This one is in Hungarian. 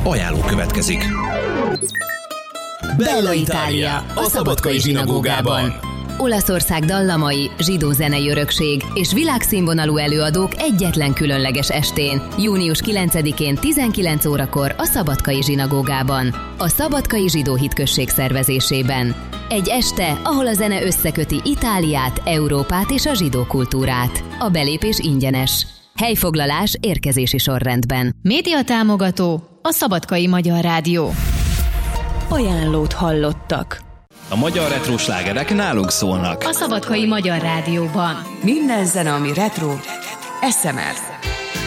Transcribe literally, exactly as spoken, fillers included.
Ajánló következik. Bella Italia, a Szabadkai zsinagógában. Olaszország dallamai, zsidó zenei örökség és világszínvonalú előadók egyetlen különleges estén, június kilencedikén tizenkilenc órakor a Szabadkai zsinagógában, a Szabadkai Zsidó Hitközség szervezésében. Egy este, ahol a zene összeköti Itáliát, Európát és a zsidó kultúrát. A belépés ingyenes. Helyfoglalás érkezési sorrendben. Média támogató a Szabadkai Magyar Rádió. Ajánlót hallottak. A magyar retro slágerek nálunk szólnak. A Szabadkai Magyar Rádióban. Minden zene, ami retro, es em er.